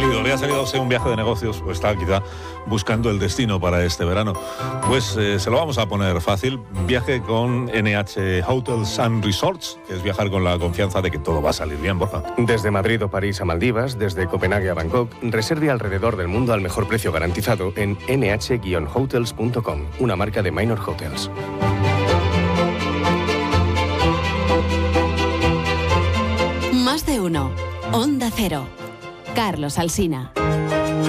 le ha salido a usted un viaje de negocios, o está quizá buscando el destino para este verano. Pues se lo vamos a poner fácil. Viaje con NH Hotels and Resorts, que es viajar con la confianza de que todo va a salir bien, Borja. Desde Madrid o París a Maldivas, desde Copenhague a Bangkok, reserve alrededor del mundo al mejor precio garantizado en nh-hotels.com, una marca de Minor Hotels. Más de uno. Onda Cero. Carlos Alsina.